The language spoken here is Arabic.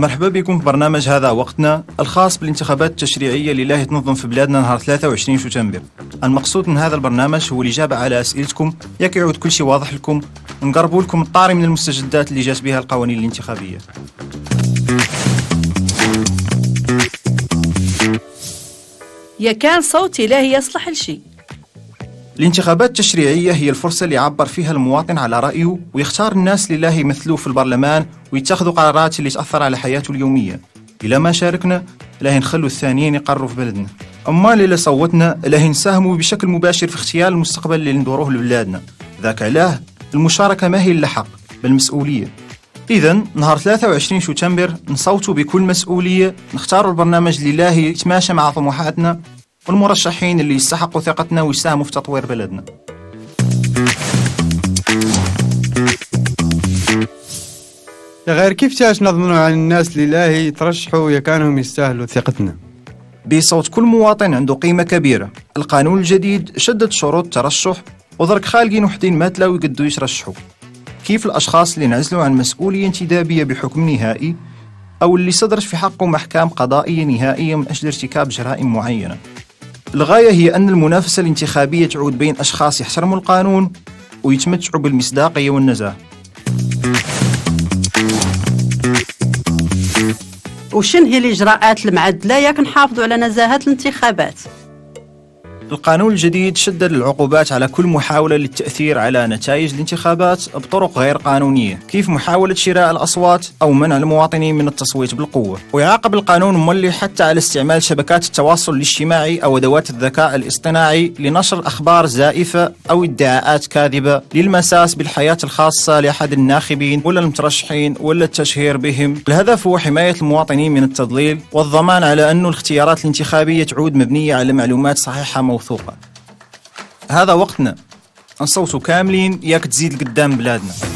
مرحبا بكم في برنامج هذا وقتنا الخاص بالانتخابات التشريعية اللي راهي تنظم في بلادنا نهار 23 شتنبر. المقصود من هذا البرنامج هو الإجابة على أسئلتكم، ياك يعود كل شيء واضح لكم، نقربوا لكم الطاري من المستجدات اللي جات بها القوانين الانتخابية. يا كان صوتي لا يصلح لشيء. الانتخابات التشريعية هي الفرصة اللي يعبر فيها المواطن على رأيه ويختار الناس اللي لا يمثلوه في البرلمان ويتخذوا قرارات اللي تأثر على حياته اليومية. إلا ما شاركنا لا نخلوا الثانيين يقروا في بلدنا. أما اللي صوتنا لا نساهموا بشكل مباشر في اختيار المستقبل اللي ندوروه لبلادنا. ذاك علاه المشاركة ما هي إلا حق بل مسؤولية. إذن نهار 23 شتنبر نصوتوا بكل مسؤولية، نختاروا البرنامج اللي لا يتماشى مع طموحاتنا والمرشحين اللي يستحقوا ثقتنا ويساهموا في تطوير بلدنا. يا غير كيف تاش نضمنوا عن الناس اللي لا يترشحوا يا كانهم يستاهلوا ثقتنا؟ بصوت كل مواطن عنده قيمة كبيرة. القانون الجديد شدد شروط الترشح ودرك خالقين وحدين ما تلاو يقدوا يترشحوا، كيف الأشخاص اللي انعزلوا عن مسؤولية انتدابية بحكم نهائي أو اللي صدرت في حقهم أحكام قضائية نهائية من أجل ارتكاب جرائم معينة. الغاية هي أن المنافسة الانتخابية تعود بين أشخاص يحترموا القانون ويتمتعوا بالمصداقية والنزاهة. وشن هي الإجراءات المعدلة ياك نحافظوا على نزاهة الانتخابات؟ القانون الجديد شدد العقوبات على كل محاولة للتأثير على نتائج الانتخابات بطرق غير قانونية، كيف محاولة شراء الأصوات أو منع المواطنين من التصويت بالقوة. ويعاقب القانون مولي حتى على استعمال شبكات التواصل الاجتماعي أو أدوات الذكاء الاصطناعي لنشر أخبار زائفة أو ادعاءات كاذبة للمساس بالحياة الخاصة لأحد الناخبين ولا المترشحين ولا التشهير بهم. الهدف هو حماية المواطنين من التضليل والضمان على أن الاختيارات الانتخابية تعود مبنية على معلومات صحيحة موثوقة. هذا وقتنا، نصوتوا كاملين ياك تزيد لقدام بلادنا.